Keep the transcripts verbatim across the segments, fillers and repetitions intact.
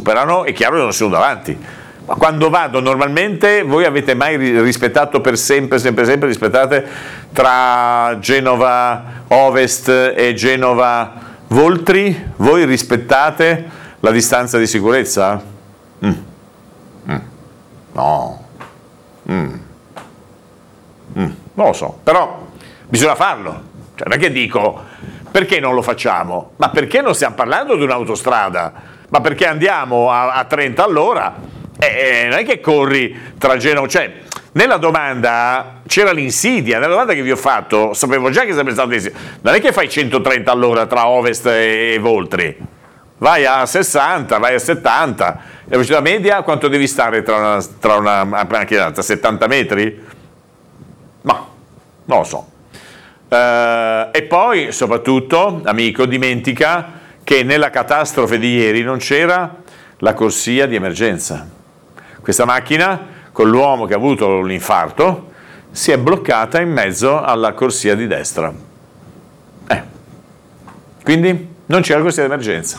superano, è chiaro che non sono davanti. Ma quando vado normalmente, voi avete mai rispettato per sempre, sempre, sempre, rispettate tra Genova Ovest e Genova Voltri? Voi rispettate la distanza di sicurezza? Mm. Mm. No. Mm. Mm. Non lo so, però bisogna farlo. Cioè, non è che dico, perché non lo facciamo? Ma perché non stiamo parlando di un'autostrada? Ma perché andiamo a, a trenta all'ora? Eh, non è che corri tra Genova, cioè nella domanda c'era l'insidia, nella domanda che vi ho fatto sapevo già che sarebbe stato l'insidia. Non è che fai centotrenta all'ora tra Ovest e Voltri, vai a sessanta, vai a settanta, la velocità media quanto devi stare tra una, tra una macchinetta? settanta metri? No, non lo so. Uh, e poi soprattutto, amico, dimentica che nella catastrofe di ieri non c'era la corsia di emergenza. Questa macchina, con l'uomo che ha avuto l'infarto, si è bloccata in mezzo alla corsia di destra. Eh. Quindi non c'era corsia di emergenza.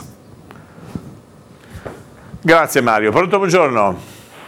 Grazie Mario. Pronto, buongiorno.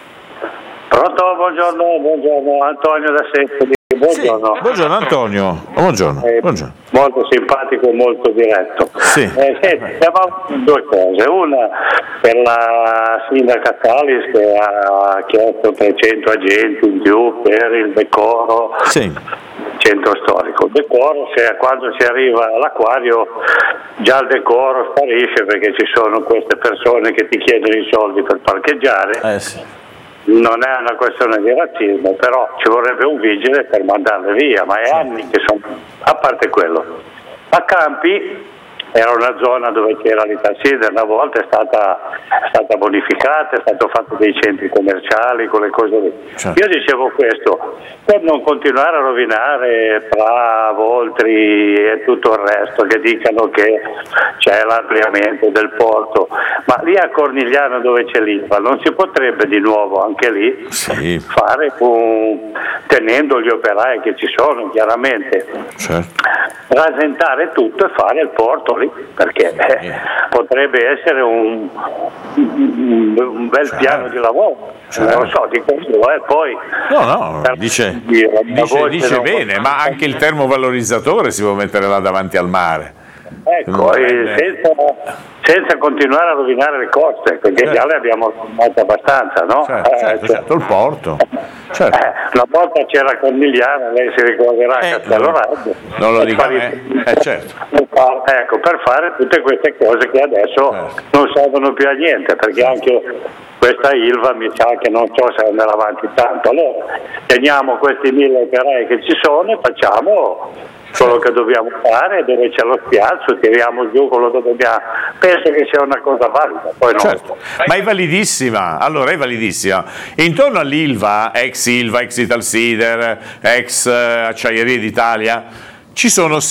Pronto, buongiorno, buongiorno, Antonio da Sestri. Buongiorno. Sì, buongiorno Antonio. Buongiorno. Eh, buongiorno. Molto simpatico, molto diretto. Sì. Eh, senti, siamo due cose. Una per la sindaca Tallis che ha chiesto trecento agenti in più per il decoro. Sì. Centro storico. Il decoro, se quando si arriva all'acquario già il decoro sparisce perché ci sono queste persone che ti chiedono i soldi per parcheggiare. Eh sì. Non è una questione di razzismo, però ci vorrebbe un vigile per mandarle via, ma è sì. anni che sono, a parte quello. A Campi era una zona dove c'era l'Italsider, una volta è stata, è stata bonificata, è stato fatto dei centri commerciali con le cose lì. Certo. Io dicevo questo, per non continuare a rovinare Pra, Voltri e tutto il resto che dicano che c'è l'ampliamento del porto, ma lì a Cornigliano dove c'è l'Ilva non si potrebbe di nuovo anche lì sì. fare un, tenendo gli operai che ci sono chiaramente, certo. rasentare tutto e fare il porto lì, perché eh, potrebbe essere un, un, un bel certo. piano di lavoro, certo. non lo so, di questo eh, poi no no dice, dice, dice bene, non... ma anche il termovalorizzatore si può mettere là davanti al mare, ecco, e senza, senza continuare a rovinare le coste, perché certo. già le abbiamo rovinate abbastanza, no? Certo, eh, certo, cioè, certo, il porto. Certo. Eh, una volta c'era Cornigliano, lei si ricorderà, eh, Castelloraggio. Non lo dico a me, eh, certo. Ecco, per fare tutte queste cose che adesso certo. non servono più a niente, perché anche questa Ilva mi sa che non so se andrà avanti tanto. Allora, teniamo questi mille operai che ci sono e facciamo quello che dobbiamo fare, dove c'è lo spiazzo, tiriamo giù quello che dobbiamo. Penso che sia una cosa valida. Poi no. Certo. Ma è validissima, allora è validissima. Intorno all'Ilva, ex Ilva, ex Italsider, ex Acciaierie d'Italia, ci sono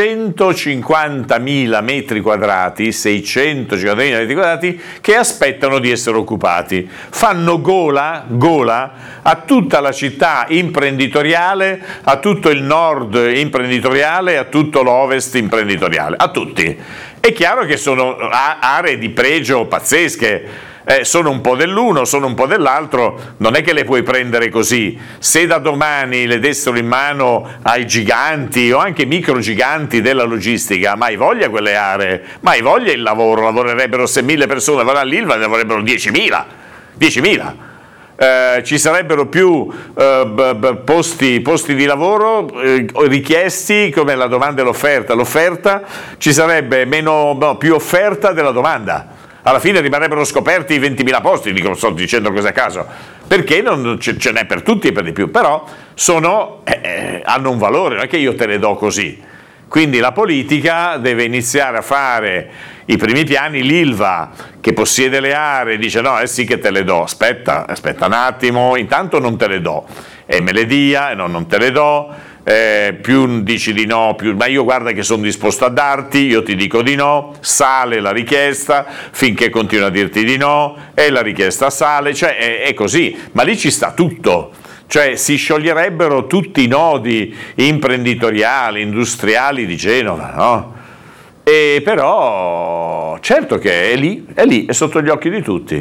seicentocinquantamila metri quadrati, seicentocinquantamila metri quadrati che aspettano di essere occupati. Fanno gola, gola a tutta la città imprenditoriale, a tutto il nord imprenditoriale, a tutto l'ovest imprenditoriale, a tutti. È chiaro che sono aree di pregio pazzesche. Eh, sono un po' dell'uno, sono un po' dell'altro, non è che le puoi prendere così. Se da domani le dessero in mano ai giganti o anche micro giganti della logistica, mai voglia quelle aree, mai voglia il lavoro, lavorerebbero se mille persone vanno all'Ilva, ne lavorerebbero diecimila, diecimila. Eh, ci sarebbero più eh, b- b- posti, posti di lavoro eh, richiesti come la domanda e l'offerta. L'offerta ci sarebbe meno, no, più offerta della domanda. Alla fine rimarrebbero scoperti ventimila posti, dico, sto dicendo così a caso, perché non ce, ce n'è per tutti e per di più, però sono, eh, hanno un valore, non è che io te le do così. Quindi la politica deve iniziare a fare i primi piani. L'Ilva che possiede le aree dice no, eh sì che te le do, aspetta, aspetta un attimo, intanto non te le do, e me le dia, e no, non te le do. Eh, più dici di no, più, ma io guarda che sono disposto a darti, io ti dico di no, sale la richiesta finché continua a dirti di no e la richiesta sale, cioè è, è così, ma lì ci sta tutto, cioè si scioglierebbero tutti i nodi imprenditoriali, industriali di Genova, no? E però certo che è lì, è lì, è sotto gli occhi di tutti.